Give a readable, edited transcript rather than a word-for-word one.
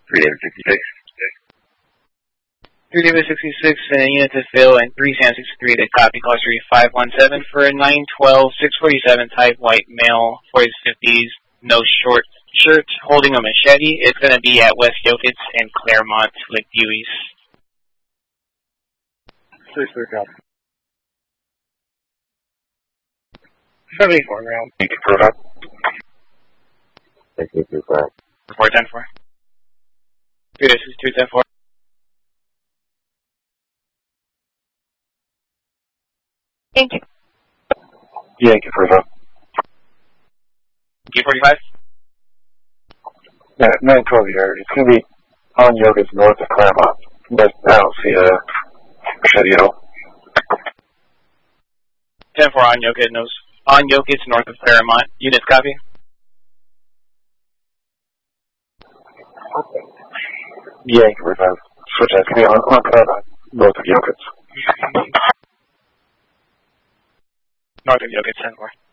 3 David 66. 3 David 66 and a unit to fill and 3 Sam 63 to copy cluster 517 for a 912 647 type white male 40s 50s, no short shirt, holding a machete. It's going to be at West Yokitz and Claremont with Dewey's. 6-3 copy. 74 ground. Thank you for that. Thank you for that. Report 10-4. 3 David 62 10-4. Thank you. Yankee for that. Q45? Yeah, 912 here. It's going to be on Yokitz north of Claremont. But I don't see a machete at all. 10-4 on Yokitz, north of Claremont. Units copy? Yankee for that. Switch that. It's going to be on Claremont, north of Yokitz. North of Yokitz, 10-4.